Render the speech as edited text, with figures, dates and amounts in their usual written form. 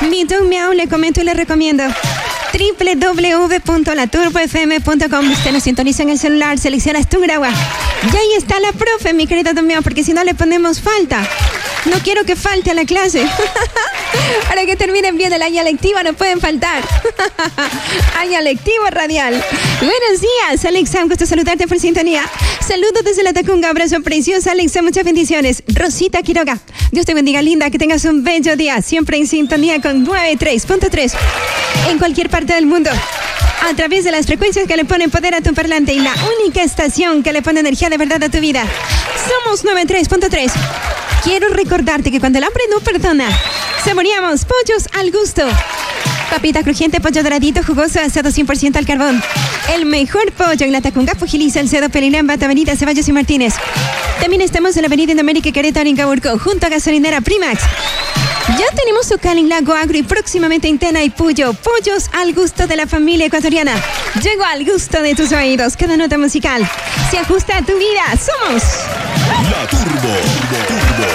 Mi Doug Miau, le comento y le recomiendo www.laturbofm.com. Usted nos sintoniza en el celular, selecciona Tungurahua. Y ahí está la profe, mi querido Doug Miau, porque si no le ponemos falta. No quiero que falte a la clase. Para que terminen bien el año lectivo, no pueden faltar. Año lectivo radial. Buenos días, Alexa. Un gusto saludarte por sintonía. Saludos desde la Tacunga. Abrazo precioso, Alexa. Muchas bendiciones. Rosita Quiroga. Dios te bendiga, linda. Que tengas un bello día. Siempre en sintonía con 93.3. En cualquier parte del mundo. A través de las frecuencias que le ponen poder a tu parlante y la única estación que le pone energía de verdad a tu vida. Somos 93.3. Quiero recordarte que cuando el hambre no perdona, saboreamos pollos al gusto. Papita crujiente, pollo doradito, jugoso, asado 100% al carbón. El mejor pollo en la Tacunga, Pujiliza, El Cedo, Pelilamba, Avenida Ceballos y Martínez. También estamos en la Avenida Indoamérica, Querétaro, en Caburco, junto a Gasolinera Primax. Ya tenemos local en Lago Agro y próximamente en Tena y Puyo. Pollos al gusto de la familia ecuatoriana. Llegó al gusto de tus oídos. Cada nota musical se ajusta a tu vida. Somos La Turbo.